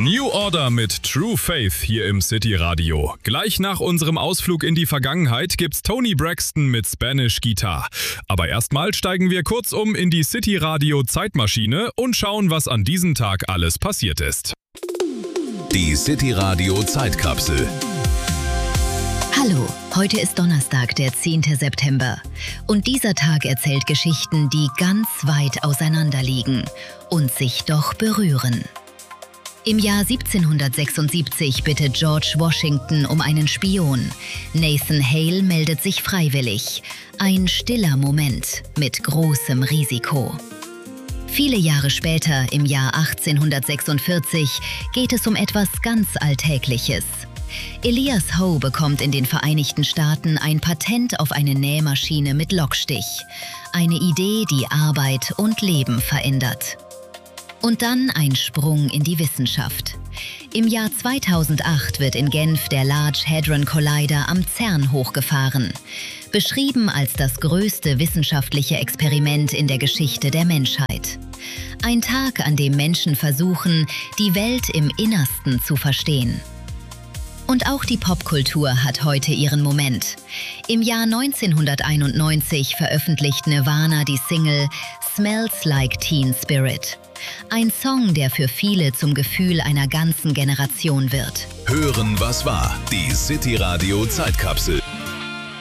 New Order mit True Faith hier im City Radio. Gleich nach unserem Ausflug in die Vergangenheit gibt's Toni Braxton mit Spanish Guitar. Aber erstmal steigen wir kurz in die City Radio Zeitmaschine und schauen, was an diesem Tag alles passiert ist. Die City Radio Zeitkapsel. Hallo, heute ist Donnerstag, der 10. September. Und dieser Tag erzählt Geschichten, die ganz weit auseinander liegen und sich doch berühren. Im Jahr 1776 bittet George Washington um einen Spion. Nathan Hale meldet sich freiwillig. Ein stiller Moment mit großem Risiko. Viele Jahre später, im Jahr 1846, geht es um etwas ganz Alltägliches. Elias Howe bekommt in den Vereinigten Staaten ein Patent auf eine Nähmaschine mit Lockstich. Eine Idee, die Arbeit und Leben verändert. Und dann ein Sprung in die Wissenschaft. Im Jahr 2008 wird in Genf der Large Hadron Collider am CERN hochgefahren. Beschrieben als das größte wissenschaftliche Experiment in der Geschichte der Menschheit. Ein Tag, an dem Menschen versuchen, die Welt im Innersten zu verstehen. Und auch die Popkultur hat heute ihren Moment. Im Jahr 1991 veröffentlicht Nirvana die Single Smells Like Teen Spirit. Ein Song, der für viele zum Gefühl einer ganzen Generation wird. Hören, was war. Die City Radio Zeitkapsel.